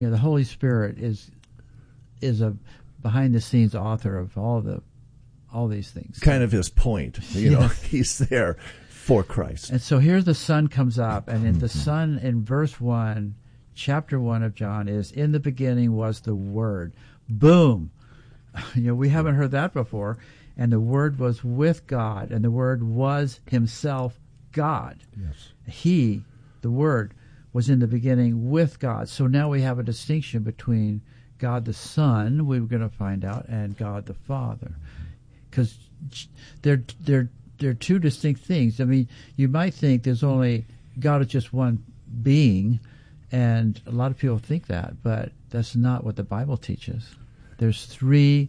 You know, the Holy Spirit is a behind the scenes author of all these things. Kind of his point. You know, he's there for Christ. And so here the Son comes up, and in the Son in verse 1, chapter 1 of John is, in the beginning was the Word. Boom. You know, we haven't heard that before. And the Word was with God, and the Word was himself God. Yes. He, the Word, was in the beginning with God. So now we have a distinction between God the Son, we were going to find out, and God the Father. Because they're two distinct things. I mean, you might think there's only, God is just one being, and a lot of people think that, but that's not what the Bible teaches. There's three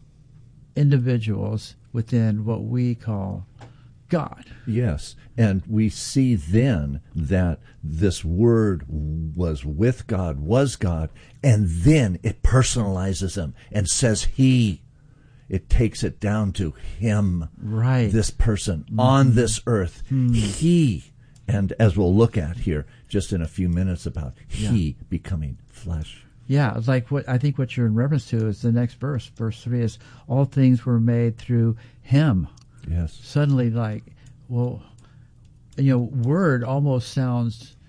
individuals within what we call God. Yes, and we see then that this Word was with God, was God, and then it personalizes him and says he. It takes it down to him, right? This person on this earth, he, and as we'll look at here just in a few minutes about he becoming flesh. Yeah, like what I think what you're in reference to is the next verse. Verse 3 is, all things were made through him. Yes. Suddenly, like, well, you know, Word almost sounds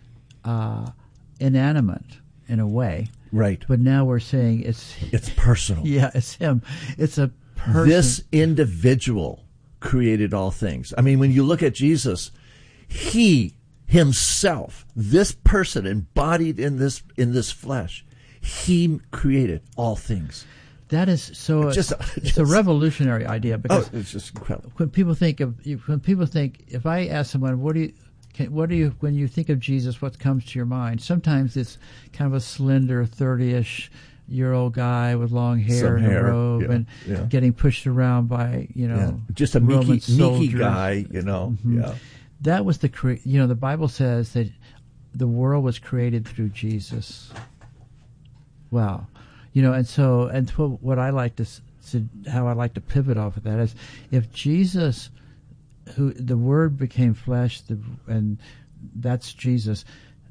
inanimate in a way. Right. But now we're saying it's personal. Yeah, it's him. It's a person. This individual created all things. I mean, when you look at Jesus, he himself, this person embodied in this flesh, he created all things. That is so. It's a revolutionary idea, because it's just incredible. When people think, if I ask someone, what do you when you think of Jesus, what comes to your mind? Sometimes it's kind of a slender 30-ish-year-old guy with long hair and a robe and getting pushed around by just a meeky guy, Yeah. That was the Bible says that the world was created through Jesus. Wow. And what I like to how I like to pivot off of that is, if Jesus, who the Word became flesh, and that's Jesus,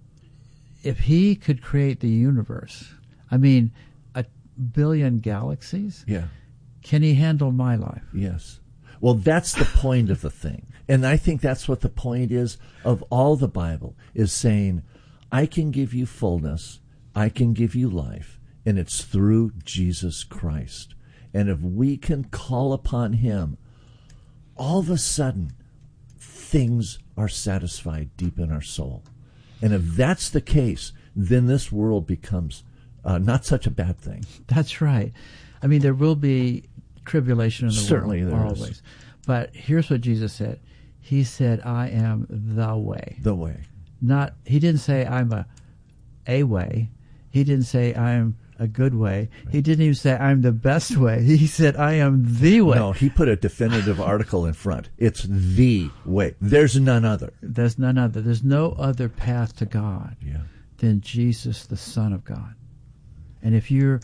if he could create the universe, I mean, 1 billion galaxies, can he handle my life? Yes. Well, that's the point of the thing. And I think that's what the point is of all the Bible, is saying, I can give you fullness, I can give you life, and it's through Jesus Christ. And if we can call upon him, all of a sudden, things are satisfied deep in our soul. And if that's the case, then this world becomes not such a bad thing. That's right. I mean, there will be tribulation in the Certainly world. Certainly there always. is. But here's what Jesus said. He said, I am the way. The way. He didn't say I'm a way. He didn't say I'm a good way. Right. He didn't even say I'm the best way. He said I am the way. No, he put a definitive article in front. It's the way. There's none other. There's none other. There's no other path to God than Jesus, the Son of God. And if you're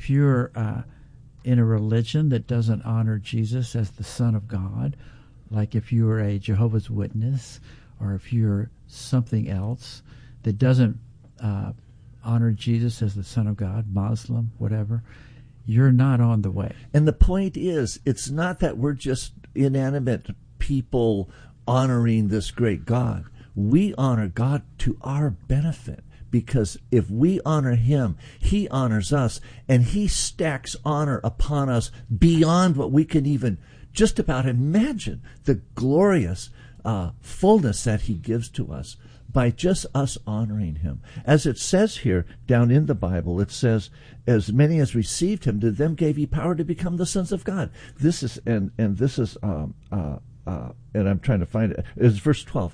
in a religion that doesn't honor Jesus as the Son of God, like if you're a Jehovah's Witness, or if you're something else that doesn't honor Jesus as the Son of God, Muslim, whatever, you're not on the way. And the point is, it's not that we're just inanimate people honoring this great God. We honor God to our benefit, because if we honor him, he honors us, and he stacks honor upon us beyond what we can even just about imagine, the glorious fullness that he gives to us by just us honoring him. As it says here down in the Bible, it says, as many as received him, to them gave he power to become the sons of God. This is, and this is, and I'm trying to find it, it's verse 12.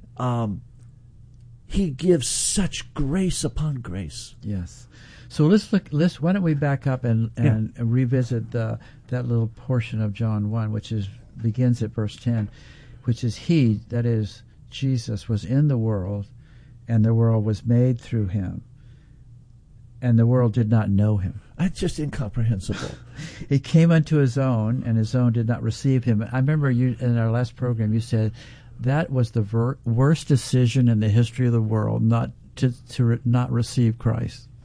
He gives such grace upon grace. Yes. So why don't we back up and revisit that little portion of John 1, which begins at verse 10, which is he, that is, Jesus, was in the world, and the world was made through him, and the world did not know him. That's just incomprehensible. He came unto his own, and his own did not receive him. I remember you in our last program, you said that was the worst decision in the history of the world, not to not receive Christ.